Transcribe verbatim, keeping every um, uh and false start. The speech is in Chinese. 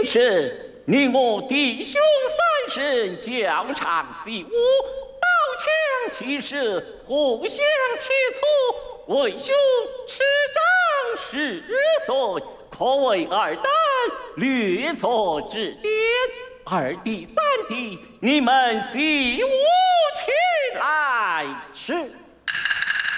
是你我弟兄三人疆场习武，刀枪齐射，互相切磋，为兄持掌十岁，可谓二代略作指点。二弟三弟，你们习武起来。 是。